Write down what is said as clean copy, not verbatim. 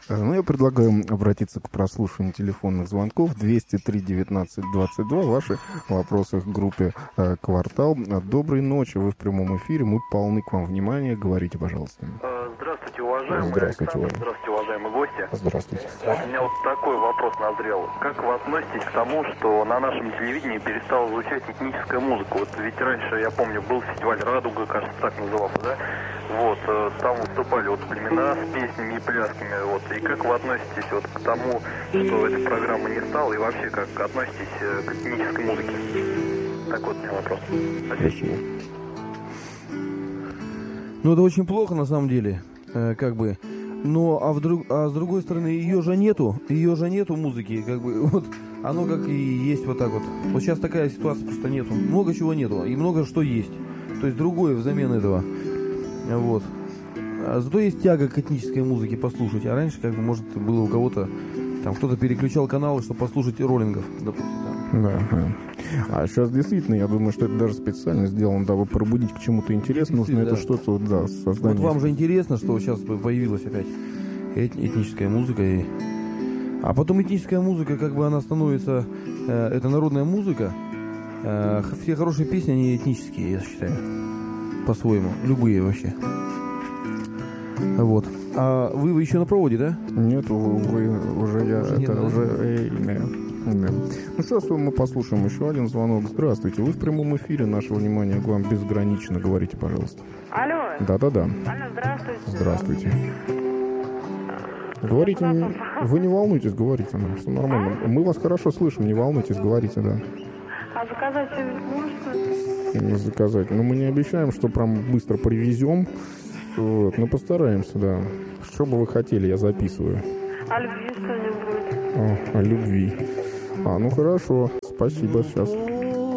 Ну, я предлагаю обратиться к прослушиванию телефонных звонков 203-19-22. Ваши вопросы к группе «Квартал». Доброй ночи, вы в прямом эфире, мы полны к вам внимания. Говорите, пожалуйста. Здравствуйте, уважаемые. Здравствуйте, Здравствуйте, уважаемые гости. Здравствуйте. У меня вот такой вопрос назрел. Как вы относитесь к тому, что на нашем телевидении перестала звучать этническая музыка? Вот ведь раньше, я помню, был фестиваль «Радуга», кажется, так назывался, да? Вот, там выступали вот племена с песнями и плясками, вот. И как вы относитесь вот к тому, что этой программы не стало, и вообще как относитесь к этнической музыке? Так вот у меня вопрос. Спасибо. Ну, это очень плохо, на самом деле, как бы. Но, а с другой стороны, ее же нету музыки, как бы, вот, оно как и есть вот так вот. Вот сейчас такая ситуация просто нету, много чего нету, и много что есть. То есть другое взамен этого, вот. А зато есть тяга к этнической музыке послушать, а раньше, как бы, может, было у кого-то, там, кто-то переключал каналы, чтобы послушать роллингов, допустим, Да. А сейчас действительно, я думаю, что это даже специально сделано, дабы пробудить к чему-то интересному. Нужно это что-то, вот, да, создание. Вот вам же интересно, что сейчас появилась опять этническая музыка. А потом этническая музыка, как бы она становится, это народная музыка. Все хорошие песни, они этнические, я считаю, по-своему, любые вообще. Вот. А вы еще на проводе, да? Нет, вы уже я, Нет, это да? уже, да. Ну, сейчас мы послушаем еще один звонок. Здравствуйте, вы в прямом эфире, наше внимание к вам безгранично. Говорите, пожалуйста. Алло. Да-да-да. Алло, здравствуйте. Здравствуйте. Говорите, вы не волнуйтесь, говорите нам, все нормально. Мы вас хорошо слышим, не волнуйтесь, говорите, да. А заказать что-нибудь можно? Заказать. Но мы не обещаем, что прям быстро привезем. Вот, но постараемся, да. Что бы вы хотели, я записываю. О любви что-нибудь. О любви. Ну хорошо, спасибо, сейчас.